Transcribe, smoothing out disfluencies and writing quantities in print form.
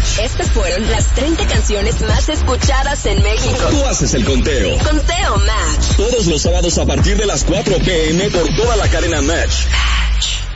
Match. Estas fueron las 30 canciones más escuchadas en México. Tú haces el conteo. Conteo Match. Todos los sábados a partir de las 4 p.m. por toda la cadena Match.